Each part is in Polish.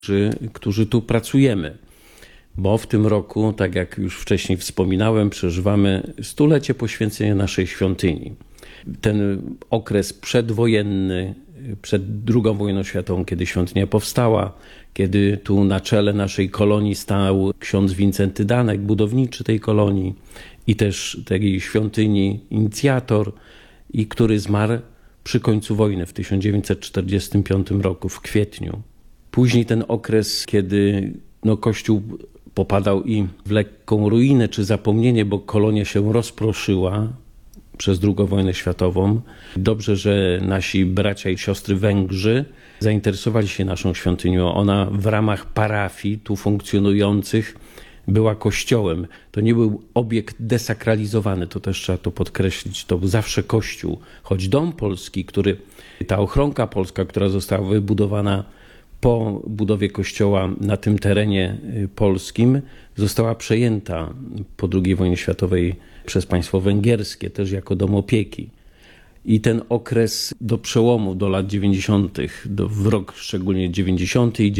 którzy tu pracujemy. Bo w tym roku, tak jak już wcześniej wspominałem, przeżywamy 100-lecie poświęcenia naszej świątyni. Ten okres przedwojenny, przed II wojną światową, kiedy świątynia powstała, kiedy tu na czele naszej kolonii stał ksiądz Wincenty Danek, budowniczy tej kolonii i też tej świątyni inicjator, i który zmarł przy końcu wojny w 1945 roku, w kwietniu. Później ten okres, kiedy Kościół popadał i w lekką ruinę czy zapomnienie, bo kolonia się rozproszyła przez II wojnę światową. Dobrze, że nasi bracia i siostry Węgrzy zainteresowali się naszą świątynią. Ona w ramach parafii tu funkcjonujących była kościołem. To nie był obiekt desakralizowany, to też trzeba to podkreślić. To był zawsze kościół. Choć Dom Polski, ta ochronka polska, która została wybudowana po budowie kościoła na tym terenie polskim, została przejęta po II wojnie światowej przez państwo węgierskie, też jako dom opieki. I ten okres do przełomu, do lat 90., w rok szczególnie 90. i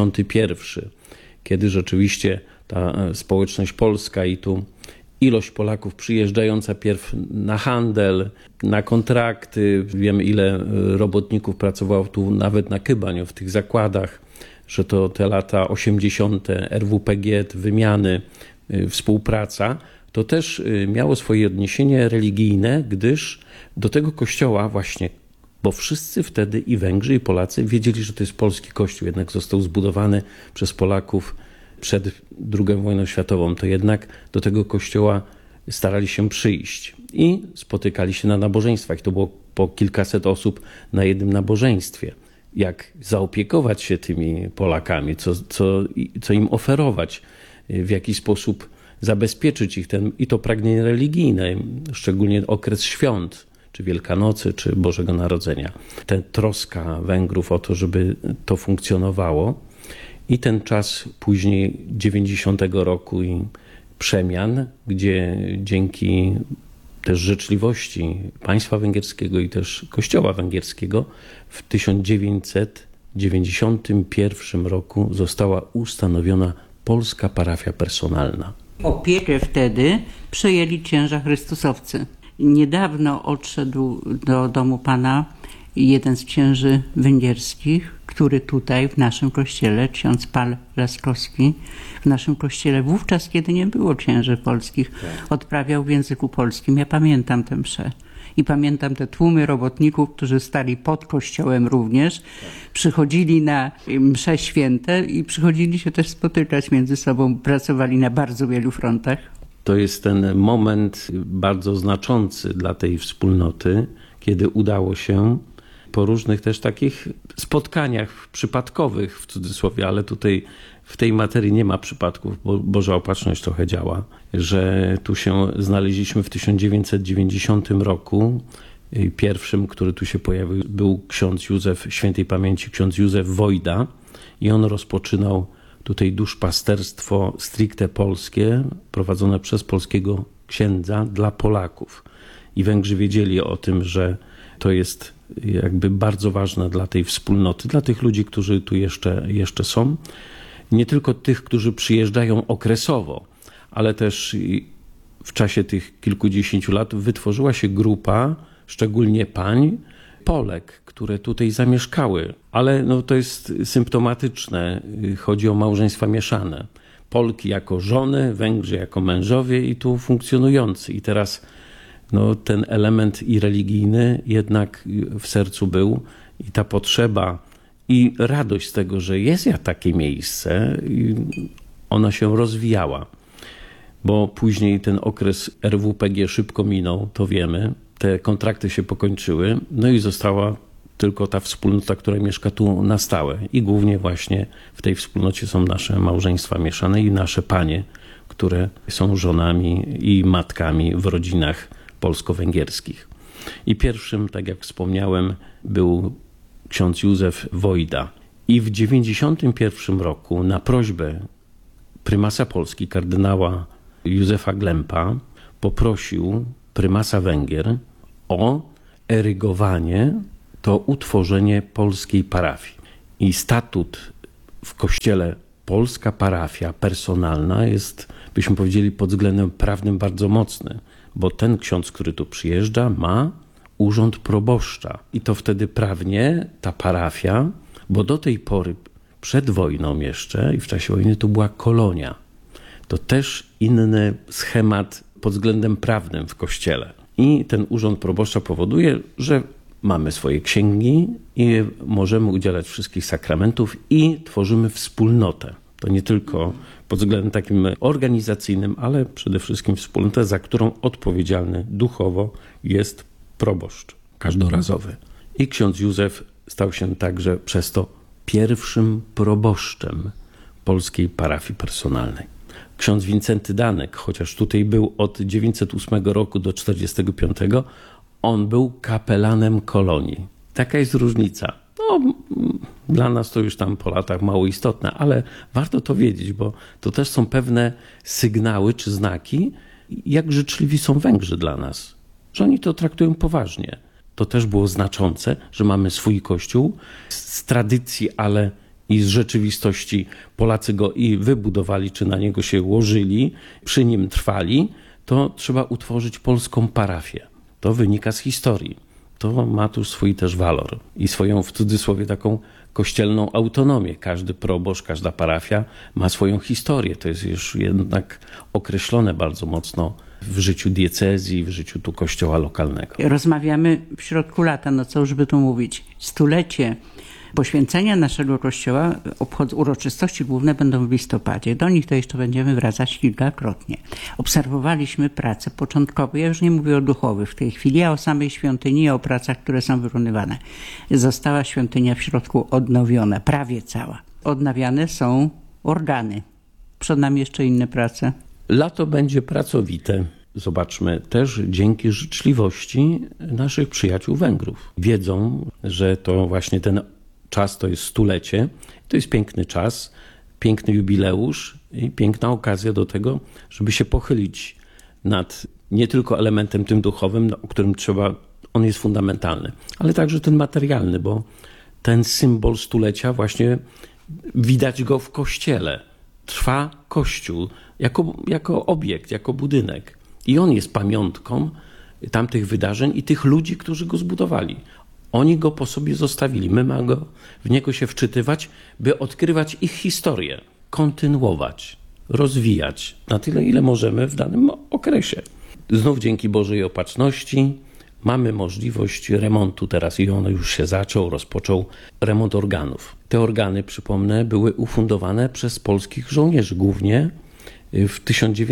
91., kiedy rzeczywiście ta społeczność polska i tu ilość Polaków przyjeżdżająca pierw na handel, na kontrakty. Wiemy, ile robotników pracowało tu nawet na Kybaniu, w tych zakładach, że to te lata 80., RWPG, wymiany, współpraca, to też miało swoje odniesienie religijne, gdyż do tego kościoła właśnie, bo wszyscy wtedy i Węgrzy, i Polacy wiedzieli, że to jest polski kościół, jednak został zbudowany przez Polaków przed II wojną światową, to jednak do tego kościoła starali się przyjść i spotykali się na nabożeństwach. To było po kilkaset osób na jednym nabożeństwie. Jak zaopiekować się tymi Polakami, co im oferować, w jaki sposób zabezpieczyć ich i to pragnienie religijne, szczególnie okres świąt, czy Wielkanocy, czy Bożego Narodzenia. Ta troska Węgrów o to, żeby to funkcjonowało. I ten czas później 90 roku i przemian, gdzie dzięki też życzliwości państwa węgierskiego i też Kościoła węgierskiego w 1991 roku została ustanowiona polska parafia personalna. Opiekę wtedy przejęli księża chrystusowcy. Niedawno odszedł do domu Pana jeden z księży węgierskich, który tutaj w naszym kościele, ksiądz Pal Laskowski, w naszym kościele wówczas, kiedy nie było księży polskich, odprawiał w języku polskim. Ja pamiętam tę mszę i pamiętam te tłumy robotników, którzy stali pod kościołem również, przychodzili na msze święte i przychodzili się też spotykać między sobą, pracowali na bardzo wielu frontach. To jest ten moment bardzo znaczący dla tej wspólnoty, kiedy udało się po różnych też takich spotkaniach przypadkowych, w cudzysłowie, ale tutaj w tej materii nie ma przypadków, bo Boża Opatrzność trochę działa, że tu się znaleźliśmy w 1990 roku. Pierwszym, który tu się pojawił, był ksiądz Józef, świętej pamięci ksiądz Józef Wojda, i on rozpoczynał tutaj duszpasterstwo stricte polskie, prowadzone przez polskiego księdza dla Polaków. I Węgrzy wiedzieli o tym, że to jest jakby bardzo ważne dla tej wspólnoty, dla tych ludzi, którzy tu jeszcze są. Nie tylko tych, którzy przyjeżdżają okresowo, ale też w czasie tych kilkudziesięciu lat wytworzyła się grupa, szczególnie pań, Polek, które tutaj zamieszkały. Ale to jest symptomatyczne. Chodzi o małżeństwa mieszane. Polki jako żony, Węgrzy jako mężowie i tu funkcjonujący. I teraz ten element i religijny jednak w sercu był i ta potrzeba i radość z tego, że jest takie miejsce, ona się rozwijała. Bo później ten okres RWPG szybko minął, to wiemy. Te kontrakty się pokończyły, i została tylko ta wspólnota, która mieszka tu na stałe. I głównie właśnie w tej wspólnocie są nasze małżeństwa mieszane i nasze panie, które są żonami i matkami w rodzinach polsko-węgierskich. I pierwszym, tak jak wspomniałem, był ksiądz Józef Wojda. I w 1991 roku na prośbę prymasa Polski, kardynała Józefa Glempa, poprosił prymasa Węgier o erygowanie, to utworzenie polskiej parafii. I statut w kościele polska parafia personalna jest, byśmy powiedzieli, pod względem prawnym bardzo mocny, bo ten ksiądz, który tu przyjeżdża, ma urząd proboszcza i to wtedy prawnie ta parafia, bo do tej pory przed wojną jeszcze i w czasie wojny to była kolonia. To też inny schemat pod względem prawnym w kościele. I ten urząd proboszcza powoduje, że mamy swoje księgi i możemy udzielać wszystkich sakramentów i tworzymy wspólnotę. To nie tylko pod względem takim organizacyjnym, ale przede wszystkim wspólnotę, za którą odpowiedzialny duchowo jest proboszcz każdorazowy. I ksiądz Józef stał się także przez to pierwszym proboszczem polskiej parafii personalnej. Ksiądz Wincenty Danek, chociaż tutaj był od 908 roku do 45, on był kapelanem kolonii. Taka jest różnica. No, dla nas to już tam po latach mało istotne, ale warto to wiedzieć, bo to też są pewne sygnały czy znaki, jak życzliwi są Węgrzy dla nas, że oni to traktują poważnie. To też było znaczące, że mamy swój kościół z tradycji, ale i z rzeczywistości. Polacy go i wybudowali, czy na niego się łożyli, przy nim trwali, to trzeba utworzyć polską parafię. To wynika z historii. To ma tu swój też walor i swoją, w cudzysłowie, taką kościelną autonomię. Każdy proboszcz, każda parafia ma swoją historię. To jest już jednak określone bardzo mocno w życiu diecezji, w życiu tu kościoła lokalnego. Rozmawiamy w środku lata, no co już by tu mówić. 100-lecie poświęcenia naszego kościoła, uroczystości główne będą w listopadzie. Do nich to jeszcze będziemy wracać kilkakrotnie. Obserwowaliśmy prace początkowe. Ja już nie mówię o duchowych w tej chwili, a o samej świątyni i o pracach, które są wykonywane. Została świątynia w środku odnowiona, prawie cała. Odnawiane są organy. Przed nami jeszcze inne prace. Lato będzie pracowite. Zobaczmy, też dzięki życzliwości naszych przyjaciół Węgrów. Wiedzą, że to właśnie ten czas to jest 100-lecie. To jest piękny czas, piękny jubileusz i piękna okazja do tego, żeby się pochylić nad nie tylko elementem tym duchowym, o którym trzeba, on jest fundamentalny, ale także ten materialny, bo ten symbol 100-lecia właśnie widać go w kościele. Trwa kościół jako obiekt, jako budynek. I on jest pamiątką tamtych wydarzeń i tych ludzi, którzy go zbudowali. Oni go po sobie zostawili. My mamy w niego się wczytywać, by odkrywać ich historię, kontynuować, rozwijać na tyle, ile możemy w danym okresie. Znów dzięki Bożej Opatrzności mamy możliwość remontu teraz i on już się rozpoczął remont organów. Te organy, przypomnę, były ufundowane przez polskich żołnierzy głównie. W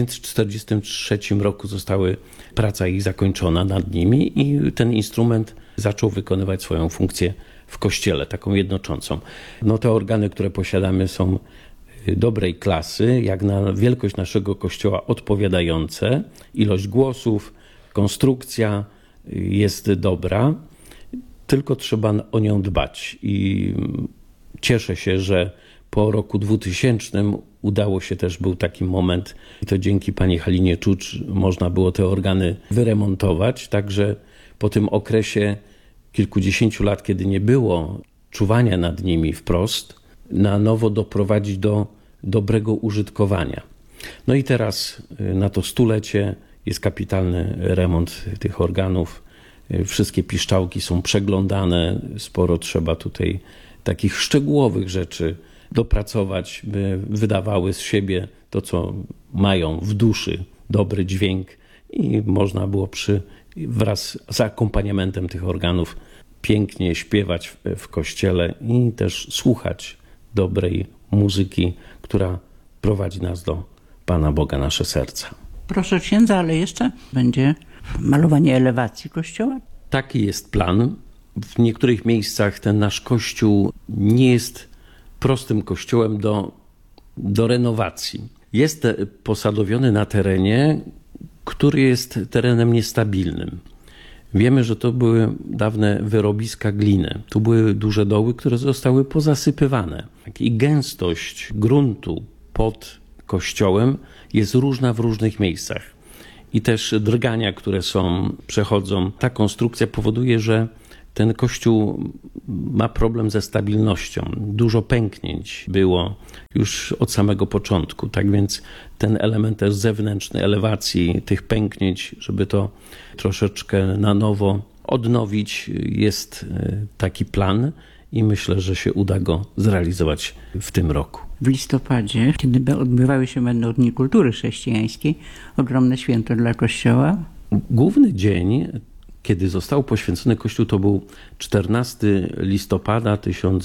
1943 roku praca ich zakończona nad nimi i ten instrument zaczął wykonywać swoją funkcję w kościele, taką jednoczącą. No te organy, które posiadamy, są dobrej klasy, jak na wielkość naszego kościoła odpowiadające. Ilość głosów, konstrukcja jest dobra, tylko trzeba o nią dbać. I cieszę się, że po roku 2000 udało się też, był taki moment, i to dzięki pani Halinie Czucz można było te organy wyremontować, także po tym okresie kilkudziesięciu lat, kiedy nie było czuwania nad nimi wprost, na nowo doprowadzić do dobrego użytkowania. No i teraz na to 100-lecie jest kapitalny remont tych organów. Wszystkie piszczałki są przeglądane, sporo trzeba tutaj takich szczegółowych rzeczy dopracować, by wydawały z siebie to, co mają w duszy, dobry dźwięk i można było wraz z akompaniamentem tych organów pięknie śpiewać w kościele i też słuchać dobrej muzyki, która prowadzi nas do Pana Boga, nasze serca. Proszę księdza, ale jeszcze będzie malowanie elewacji kościoła? Taki jest plan. W niektórych miejscach ten nasz kościół nie jest prostym kościołem do renowacji. Jest posadowiony na terenie, który jest terenem niestabilnym. Wiemy, że to były dawne wyrobiska gliny. Tu były duże doły, które zostały pozasypywane. I gęstość gruntu pod kościołem jest różna w różnych miejscach. I też drgania, które przechodzą, ta konstrukcja powoduje, że ten kościół ma problem ze stabilnością. Dużo pęknięć było już od samego początku. Tak więc ten element też zewnętrzny, elewacji tych pęknięć, żeby to troszeczkę na nowo odnowić, jest taki plan i myślę, że się uda go zrealizować w tym roku. W listopadzie, kiedy odbywały się będą Dni Kultury Chrześcijańskiej, ogromne święto dla Kościoła. Główny dzień, kiedy został poświęcony Kościół, to był 14 listopada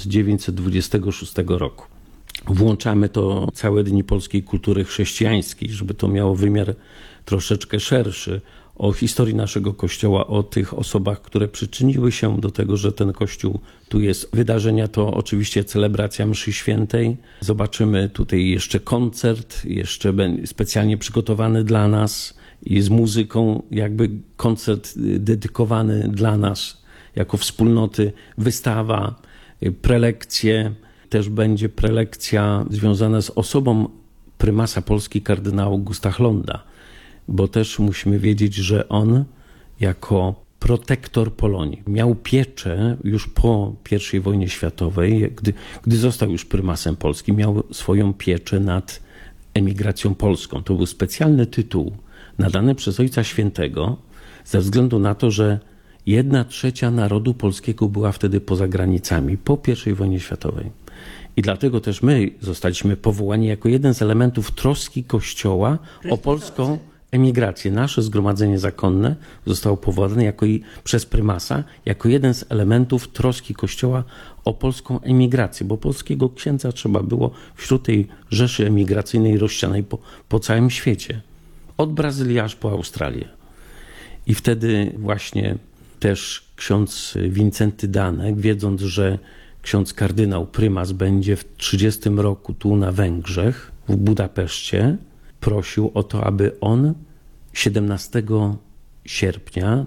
1926 roku. Włączamy to całe Dni Polskiej Kultury Chrześcijańskiej, żeby to miało wymiar troszeczkę szerszy, o historii naszego Kościoła, o tych osobach, które przyczyniły się do tego, że ten Kościół tu jest. Wydarzenia to oczywiście celebracja mszy świętej. Zobaczymy tutaj jeszcze koncert, jeszcze specjalnie przygotowany dla nas i z muzyką, jakby koncert dedykowany dla nas jako wspólnoty, wystawa, prelekcje. Też będzie prelekcja związana z osobą prymasa Polski kardynała Augusta Hlonda, bo też musimy wiedzieć, że on jako protektor Polonii miał pieczę już po I wojnie światowej, gdy został już prymasem Polski, miał swoją pieczę nad emigracją polską. To był specjalny tytuł nadany przez Ojca Świętego ze względu na to, że 1/3 narodu polskiego była wtedy poza granicami po I wojnie światowej. I dlatego też my zostaliśmy powołani jako jeden z elementów troski Kościoła o polską emigrację. Nasze zgromadzenie zakonne zostało powołane przez prymasa jako jeden z elementów troski Kościoła o polską emigrację, bo polskiego księdza trzeba było wśród tej rzeszy emigracyjnej rozsianej po całym świecie. Od Brazylii aż po Australię. I wtedy właśnie też ksiądz Wincenty Danek, wiedząc, że ksiądz kardynał prymas będzie w 30 roku tu na Węgrzech, w Budapeszcie, prosił o to, aby on 17 sierpnia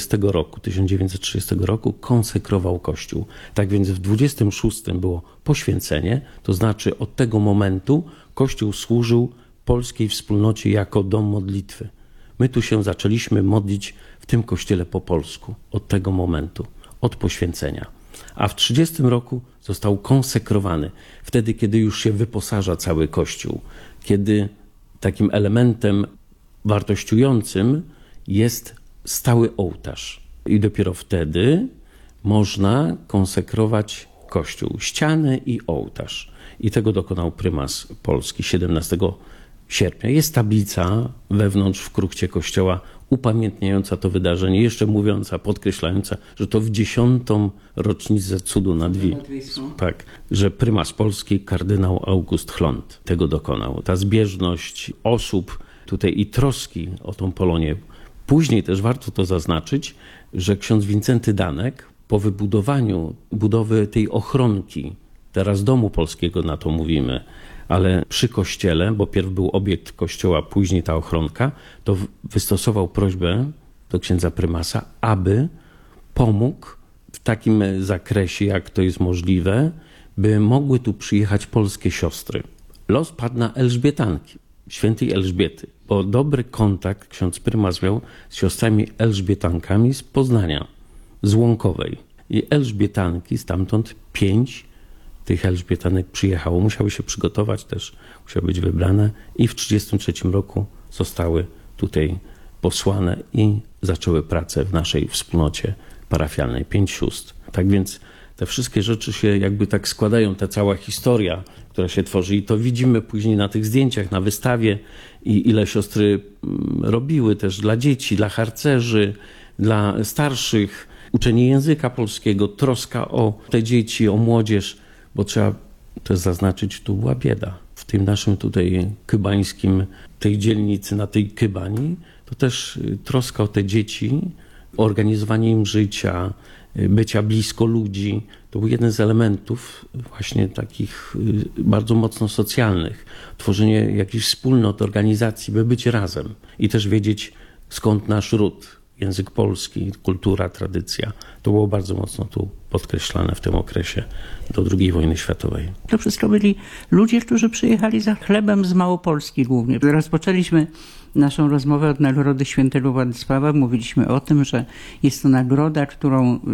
1930 roku konsekrował Kościół. Tak więc w 26 było poświęcenie, to znaczy od tego momentu Kościół służył polskiej wspólnocie jako dom modlitwy. My tu się zaczęliśmy modlić w tym kościele po polsku od tego momentu, od poświęcenia. A w 30 roku został konsekrowany, wtedy kiedy już się wyposaża cały Kościół, kiedy takim elementem wartościującym jest stały ołtarz. I dopiero wtedy można konsekrować Kościół, ściany i ołtarz. I tego dokonał prymas Polski 17 sierpnia. Jest tablica wewnątrz w kruchcie Kościoła upamiętniająca to wydarzenie, jeszcze mówiąca, podkreślająca, że to w 10. rocznicę cudu nad Wisłą. Tak, że prymas Polski kardynał August Hlond tego dokonał. Ta zbieżność osób tutaj i troski o tą Polonię. Później też warto to zaznaczyć, że ksiądz Wincenty Danek po wybudowaniu budowy tej ochronki, teraz Domu Polskiego na to mówimy, ale przy kościele, bo pierw był obiekt kościoła, później ta ochronka, to wystosował prośbę do księdza prymasa, aby pomógł w takim zakresie, jak to jest możliwe, by mogły tu przyjechać polskie siostry. Los padł na Elżbietanki, świętej Elżbiety, bo dobry kontakt ksiądz prymas miał z siostrami Elżbietankami z Poznania, z Łąkowej. I Elżbietanki, stamtąd 5 tych Elżbietanek przyjechało. Musiały się przygotować też, musiały być wybrane i w 1933 roku zostały tutaj posłane i zaczęły pracę w naszej wspólnocie parafialnej, 5 sióstr. Tak więc te wszystkie rzeczy się jakby tak składają, ta cała historia, która się tworzy i to widzimy później na tych zdjęciach, na wystawie i ile siostry robiły też dla dzieci, dla harcerzy, dla starszych, uczenie języka polskiego, troska o te dzieci, o młodzież, bo trzeba też zaznaczyć, tu była bieda. W tym naszym tutaj kybańskim, tej dzielnicy, na tej Kybani, to też troska o te dzieci, organizowanie im życia, bycia blisko ludzi, to był jeden z elementów właśnie takich bardzo mocno socjalnych. Tworzenie jakichś wspólnot, organizacji, by być razem i też wiedzieć, skąd nasz ród, język polski, kultura, tradycja. To było bardzo mocno tu podkreślane w tym okresie do II wojny światowej. To wszystko byli ludzie, którzy przyjechali za chlebem z Małopolski głównie. Rozpoczęliśmy naszą rozmowę od Nagrody Świętego Władysława. Mówiliśmy o tym, że jest to nagroda, którą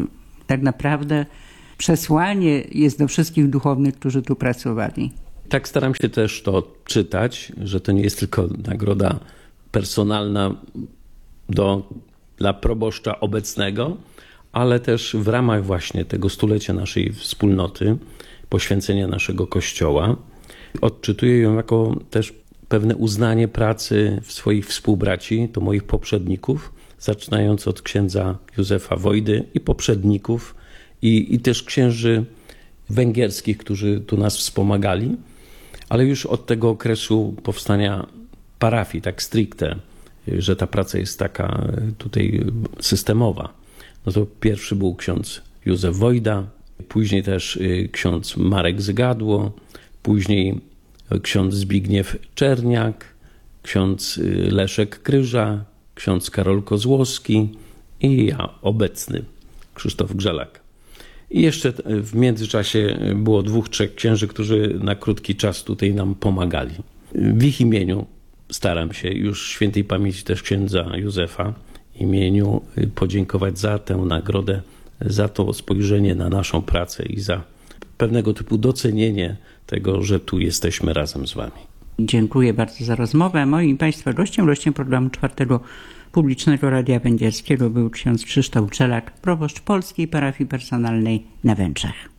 tak naprawdę przesłanie jest do wszystkich duchownych, którzy tu pracowali. Tak staram się też to czytać, że to nie jest tylko nagroda personalna dla proboszcza obecnego, ale też w ramach właśnie tego stulecia naszej wspólnoty, poświęcenia naszego Kościoła. Odczytuję ją jako też pewne uznanie pracy swoich współbraci, to moich poprzedników, zaczynając od księdza Józefa Wojdy i poprzedników i też księży węgierskich, którzy tu nas wspomagali, ale już od tego okresu powstania parafii, tak stricte, że ta praca jest taka tutaj systemowa. No to pierwszy był ksiądz Józef Wojda, później też ksiądz Marek Zygadło, później ksiądz Zbigniew Czerniak, ksiądz Leszek Kryża, ksiądz Karol Kozłowski i ja obecny, Krzysztof Grzelak. I jeszcze w międzyczasie było 2-3 księży, którzy na krótki czas tutaj nam pomagali. W ich imieniu staram się już świętej pamięci też księdza Józefa imieniu podziękować za tę nagrodę, za to spojrzenie na naszą pracę i za pewnego typu docenienie tego, że tu jesteśmy razem z wami. Dziękuję bardzo za rozmowę. Moim Państwa gościem programu 4 Publicznego Radia Węgierskiego był ksiądz Krzysztof Grzelak, proboszcz Polskiej Parafii Personalnej na Węgrzech.